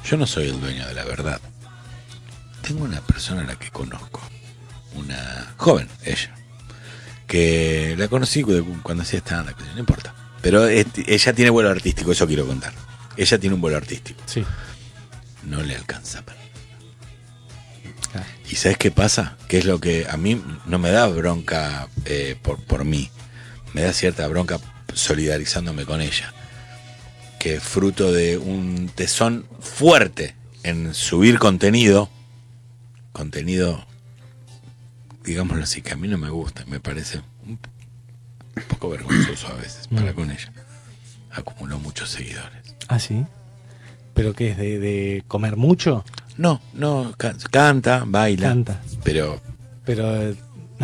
Yo no soy el dueño de la verdad. Tengo una persona a la que conozco, una joven, ella, que la conocí cuando hacía stand-up, no importa. Pero ella tiene vuelo artístico, eso quiero contar. Ella tiene un vuelo artístico. Sí. No le alcanza para nada. ¿Y sabes qué pasa? Que es lo que a mí no me da bronca por mí. Me da cierta bronca solidarizándome con ella. Que fruto de un tesón fuerte en subir contenido, digámoslo así, que a mí no me gusta, me parece un poco vergonzoso a veces para con ella. Acumuló muchos seguidores. ¿Ah, sí? ¿Pero qué es? ¿De comer mucho? No, canta, baila. Canta. Pero da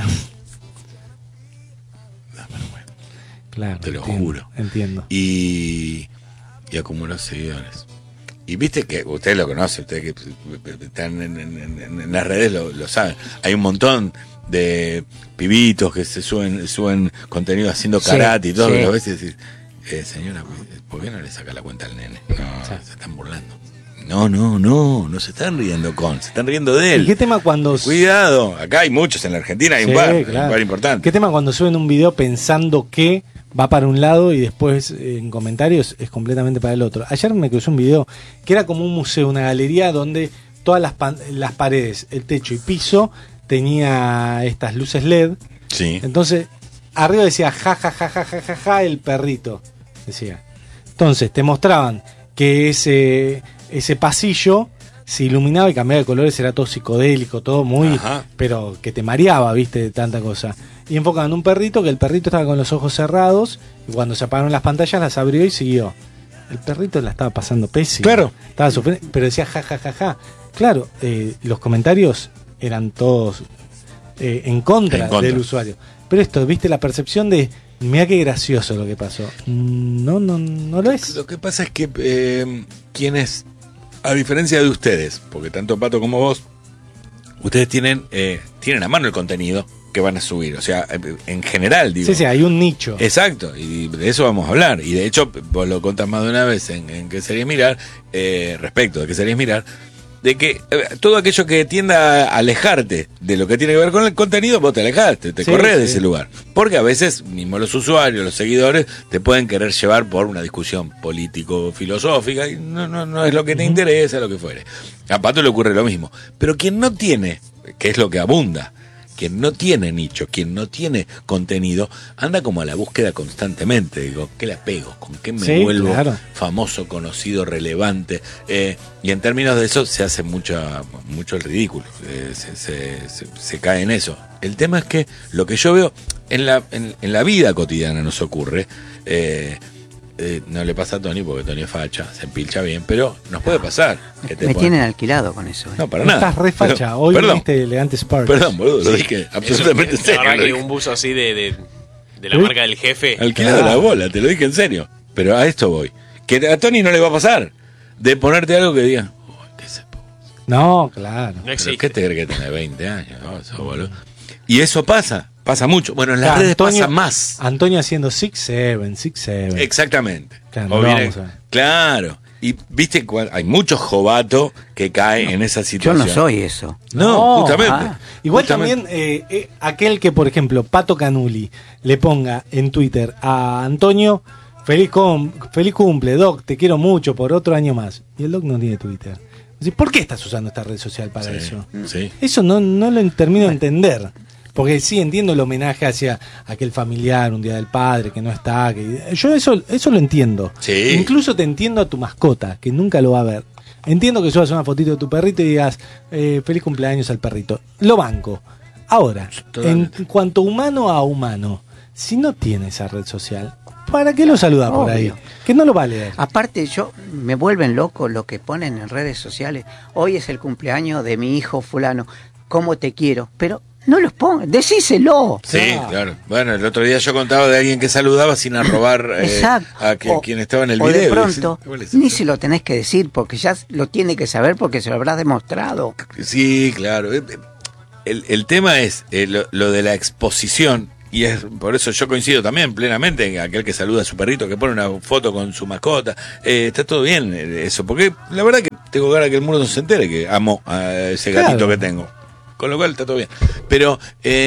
vergüenza. Claro. Te lo juro. Entiendo. Y acumuló seguidores. Y viste que ustedes lo conocen, ustedes que están en las redes lo saben. Hay un montón de pibitos que se suben contenido haciendo karate y todo, a veces decís, señora, ¿por qué no le saca la cuenta al nene? No, se están burlando. No se están riendo se están riendo de él. ¿Y qué tema cuando... Cuidado, acá hay muchos en la Argentina, hay un par importante. ¿Qué tema cuando suben un video pensando que va para un lado y después en comentarios es completamente para el otro? Ayer me crucé un video que era como un museo, una galería donde todas las paredes, el techo y piso tenía estas luces LED. Sí. Entonces, arriba decía ja, el perrito. Decía. Entonces, te mostraban que ese pasillo se iluminaba y cambiaba de colores, era todo psicodélico, todo muy... Ajá. Pero que te mareaba, viste, de tanta cosa. Y enfocaban un perrito, que el perrito estaba con los ojos cerrados, y cuando se apagaron las pantallas las abrió y siguió. El perrito la estaba pasando pésimo. Claro. Estaba pero decía ja. Claro, los comentarios eran todos en contra del usuario. Pero esto, viste, la percepción de... Mira qué gracioso lo que pasó. No lo es. Lo que pasa es que quienes, a diferencia de ustedes, porque tanto Pato como vos, ustedes tienen a mano el contenido que van a subir. O sea, en general, digo. Sí, hay un nicho. Exacto, y de eso vamos a hablar. Y de hecho, vos lo contás más de una vez en qué series mirar, respecto de qué series mirar, de que todo aquello que tienda a alejarte de lo que tiene que ver con el contenido, vos te alejaste, te corres de ese lugar. Porque a veces, mismo los usuarios, los seguidores, te pueden querer llevar por una discusión político-filosófica y no es lo que te interesa, lo que fuere. A Pato le ocurre lo mismo. Pero quien no tiene, que es lo que abunda, quien no tiene nicho, quien no tiene contenido, anda como a la búsqueda constantemente. Digo, ¿qué la pego? ¿Con qué me vuelvo famoso, conocido, relevante? Y en términos de eso se hace mucho el ridículo. Se cae en eso. El tema es que lo que yo veo en la vida cotidiana nos ocurre. No le pasa a Tony porque Tony es facha, se empilcha bien, pero nos puede pasar. Me tienen alquilado con eso. No, para nada. Estás re facha, hoy viste elegante Sparks. Perdón, boludo, lo dije absolutamente en serio. La verdad que un buzo así de la marca del jefe. Alquilado la bola, te lo dije en serio. Pero a esto voy. Que a Tony no le va a pasar de ponerte algo que diga, ¿qué se puso? No, claro. No existe. ¿Qué te crees que tiene 20 años? ¿No? Eso, boludo. Y eso pasa mucho. Bueno, en las redes pasa más. Antonio haciendo 6'7". Exactamente. Claro, claro. Y viste, hay muchos jovatos que caen en esa situación. Yo no soy eso. No, justamente. Igual también aquel que, por ejemplo, Pato Canuli le ponga en Twitter a Antonio, feliz cumple, Doc, te quiero mucho por otro año más. Y el Doc no tiene Twitter. ¿Por qué estás usando esta red social para eso? Sí. Eso no lo termino de entender. Porque sí, entiendo el homenaje hacia aquel familiar, un día del padre que no está. Yo eso lo entiendo. Sí. Incluso te entiendo a tu mascota, que nunca lo va a ver. Entiendo que subas una fotito de tu perrito y digas, feliz cumpleaños al perrito. Lo banco. Ahora, en cuanto humano a humano, si no tiene esa red social, ¿para qué lo saluda por ahí? Que no lo va a leer. Aparte, me vuelven loco lo que ponen en redes sociales. Hoy es el cumpleaños de mi hijo fulano. ¿Cómo te quiero? Pero no los pongas, decíselo. Sí, claro. Bueno, el otro día yo contaba de alguien que saludaba sin arrobar a quien estaba en el video. De pronto, ni se lo tenés que decir, porque ya lo tiene que saber porque se lo habrás demostrado. Sí, claro. El tema es lo de la exposición. Y es por eso yo coincido también plenamente en aquel que saluda a su perrito, que pone una foto con su mascota. Está todo bien eso, porque la verdad que tengo ganas que el mundo se entere que amo a ese Claro. gatito que tengo. Con lo cual está todo bien. Pero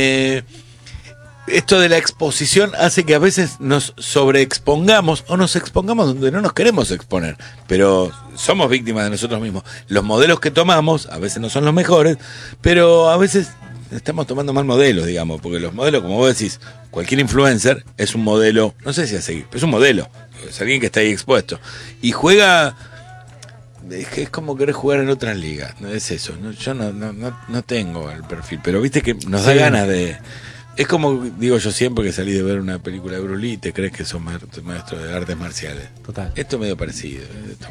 esto de la exposición hace que a veces nos sobreexpongamos o nos expongamos donde no nos queremos exponer. Pero somos víctimas de nosotros mismos. Los modelos que tomamos a veces no son los mejores, pero a veces estamos tomando mal modelos, digamos. Porque los modelos, como vos decís, cualquier influencer es un modelo, no sé si a seguir, pero es un modelo. Es alguien que está ahí expuesto. Y juega... Es como querer jugar en otras ligas, no es eso. Yo no tengo el perfil, pero viste que nos da Sí. ganas de... Es como digo yo siempre que salí de ver una película de Bruce Lee y te crees que sos maestro de artes marciales. Total. Esto es medio parecido,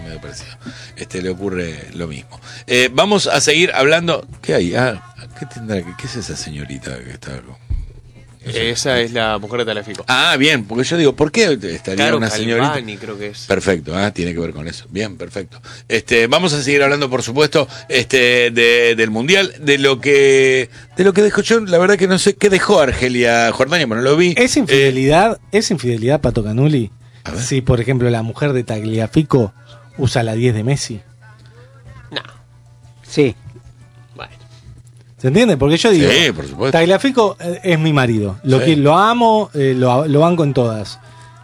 le ocurre lo mismo. Vamos a seguir hablando. ¿Qué hay? ¿Qué tendrá? ¿Qué es esa señorita que está con... Esa es la mujer de Tagliafico. Bien, porque yo digo, ¿por qué estaría Caro una señorita? Calvani, creo que es. Perfecto, tiene que ver con eso. Bien, perfecto. Vamos a seguir hablando, por supuesto, del mundial, de lo que dejó yo. La verdad que no sé qué dejó Argelia Jordania, pero no lo vi. ¿Es infidelidad, Pato Canuli? A ver. Si, por ejemplo, la mujer de Tagliafico usa la 10 de Messi. No. Sí. Bueno. ¿Se entiende? Porque yo digo, Sí, por supuesto. Tagliafico es mi marido. Sí. Lo amo, lo banco en todas.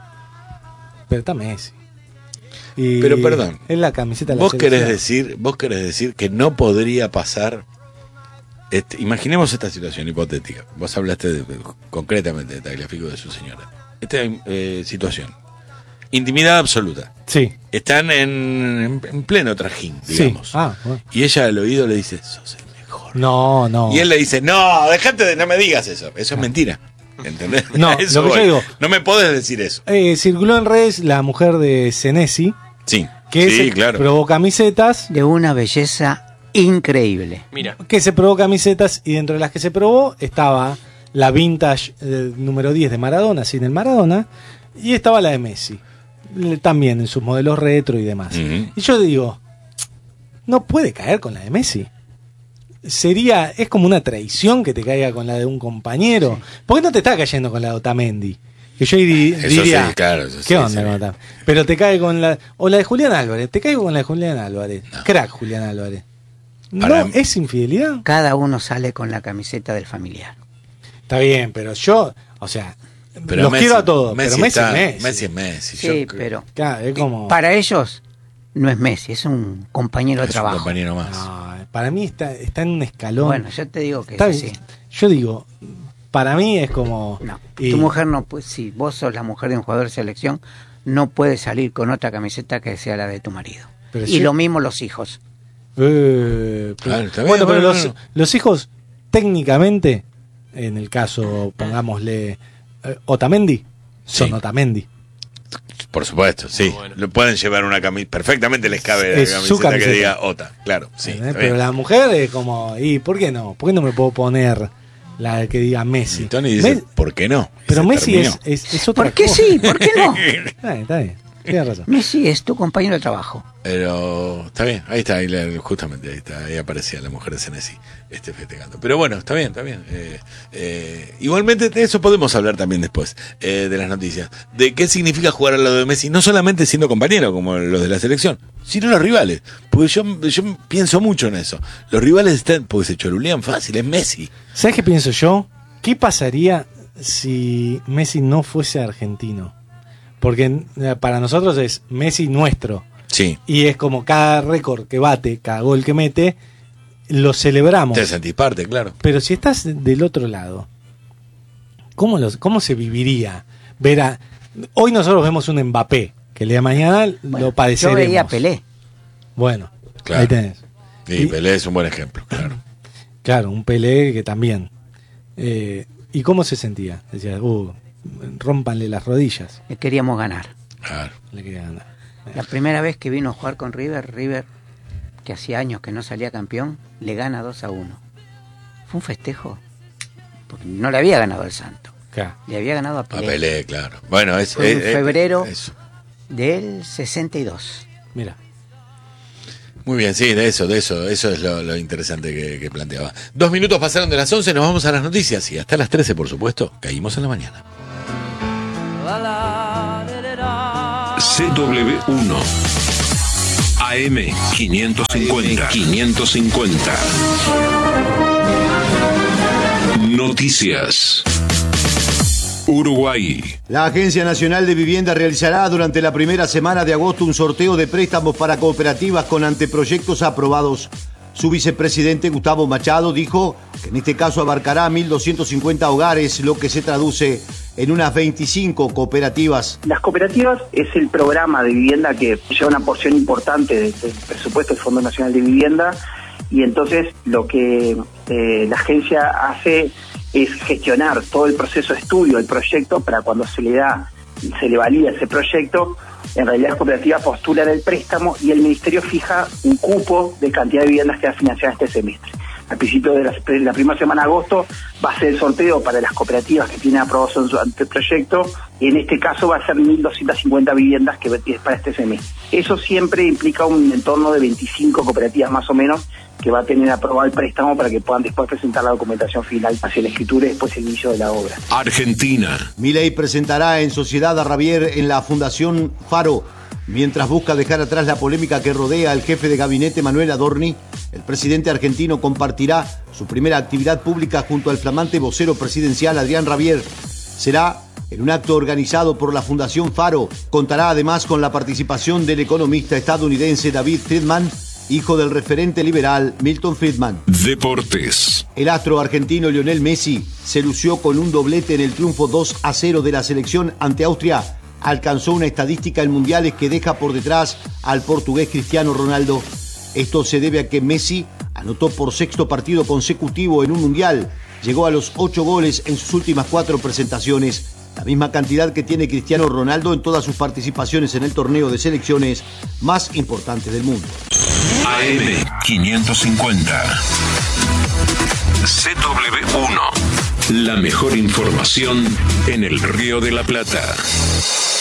Pero está Messi. Y Pero perdón. Es la camiseta de la Vos querés selección. decir que no podría pasar. Imaginemos esta situación hipotética. Vos hablaste concretamente de Tagliafico de su señora. Esta situación. Intimidad absoluta. Sí. Están en pleno trajín, digamos. Sí. Bueno. Y ella al oído le dice, sos el mejor. No. Y él le dice, no, no me digas eso. Eso es mentira. ¿Entendés? No, A eso lo que yo voy. digo. No me podés decir eso. Circuló en redes la mujer de Senesi, Sí, que sí, claro. probó camisetas, De una belleza increíble. Mira. y dentro de las que se probó estaba la vintage número 10 de Maradona, sin el Maradona, y estaba la de Messi, también en sus modelos retro y demás. Ujú. Y yo digo, no puede caer con la de Messi. Es como una traición que te caiga con la de un compañero. ¿Por qué no te está cayendo con la de Otamendi? Que yo Eso diría, sí, claro, eso ¿qué sí, onda sí. con Otamendi? Pero te cae con o la de Julián Álvarez, te caigo con la de Julián Álvarez. No. Crack Julián Álvarez. Para ¿No mí- es infidelidad? Cada uno sale con la camiseta del familiar. Está bien, pero yo, o sea, Pero los Messi- quiero a todos, pero Messi está- es Messi. Messi es Messi. Sí, Yo- pero Claro, es como... para ellos no es Messi, es un compañero de es un trabajo. compañero más. No, para mí está en un escalón. Bueno, yo te digo que Está es bien. así. Yo digo, para mí es como... No, y- tu mujer no puede, si vos sos la mujer de un jugador de selección, no puedes salir con otra camiseta que sea la de tu marido. Pero Y sí- lo mismo los hijos. Claro, está bien, bueno, pero bueno. los hijos, técnicamente, en el caso, pongámosle, Otamendi, son Sí. Otamendi. Por supuesto, sí. Bueno. Lo pueden llevar una camiseta. Perfectamente les cabe Es la su camiseta que camiseta. diga Ota. Claro, sí. ¿Entendés? Está Pero bien. la mujer es como, ¿y por qué no? ¿Por qué no me puedo poner la que diga Messi? Y Tony dice, Me- ¿por qué no? Y pero se Messi terminó. es otra ¿Por qué cosa. sí? ¿Por qué no? Está bien, tienes razón. Messi es tu compañero de trabajo. Pero está bien, ahí está, justamente ahí está, ahí aparecía la mujer de Senesi, festejando. Pero bueno, está bien, está bien. Igualmente de eso podemos hablar también después, de las noticias, de qué significa jugar al lado de Messi, no solamente siendo compañero como los de la selección, sino los rivales. Porque yo pienso mucho en eso. Los rivales están, porque se cholulean fácil, es Messi. ¿Sabes qué pienso yo? ¿Qué pasaría si Messi no fuese argentino? Porque para nosotros es Messi nuestro. Sí, Y es como cada récord que bate, cada gol que mete, lo celebramos. te sentís parte, claro. Pero si estás del otro lado, ¿cómo se viviría ver a... Hoy nosotros vemos un Mbappé, que el día de mañana Bueno, lo yo padeceremos. veía a Pelé. Bueno, Claro. ahí tenés. Y Pelé es un buen ejemplo, claro. Claro, un Pelé que también. ¿Y cómo se sentía? Decía, rómpanle las rodillas. Le queríamos ganar. Claro. Le quería ganar. La primera vez que vino a jugar con River, que hacía años que no salía campeón, le gana 2-1. Fue un festejo. Porque no le había ganado al Santo. Claro. Le había ganado a A Pelé. Pelé, claro. Bueno, es Fue en febrero. eso. Del 62. Mira. Muy bien, sí, eso es lo interesante que planteaba. 2 minutos pasaron de las 11, nos vamos a las noticias y hasta las 13, por supuesto, caímos en la mañana. CW1 AM550. Noticias. Uruguay. La Agencia Nacional de Vivienda realizará durante la primera semana de agosto un sorteo de préstamos para cooperativas con anteproyectos aprobados. Su vicepresidente Gustavo Machado dijo que en este caso abarcará 1.250 hogares, lo que se traduce en unas 25 cooperativas. Las cooperativas es el programa de vivienda que lleva una porción importante del presupuesto del Fondo Nacional de Vivienda, y entonces lo que la agencia hace es gestionar todo el proceso de estudio del proyecto para cuando se le valida ese proyecto. En realidad las cooperativas postulan el préstamo y el Ministerio fija un cupo de cantidad de viviendas que va a financiar este semestre. Al principio de la primera semana de agosto va a ser el sorteo para las cooperativas que tienen aprobado en su anteproyecto, y en este caso va a ser 1.250 viviendas que es para este semestre. Eso siempre implica un entorno de 25 cooperativas más o menos que va a tener aprobado el préstamo para que puedan después presentar la documentación final hacia la escritura y después el inicio de la obra. Argentina. Milei presentará en sociedad a Rabier en la Fundación Faro. Mientras busca dejar atrás la polémica que rodea al jefe de gabinete Manuel Adorni, el presidente argentino compartirá su primera actividad pública junto al flamante vocero presidencial Adrián Rabier. Será en un acto organizado por la Fundación Faro. Contará además con la participación del economista estadounidense David Friedman, hijo del referente liberal Milton Friedman. Deportes. El astro argentino Lionel Messi se lució con un doblete en el triunfo 2-0 de la selección ante Austria. Alcanzó una estadística en mundiales que deja por detrás al portugués Cristiano Ronaldo. Esto se debe a que Messi anotó por sexto partido consecutivo en un mundial. Llegó a los 8 goles en sus últimas 4 presentaciones, la misma cantidad que tiene Cristiano Ronaldo en todas sus participaciones en el torneo de selecciones más importante del mundo. AM550. CW1. La mejor información en el Río de la Plata.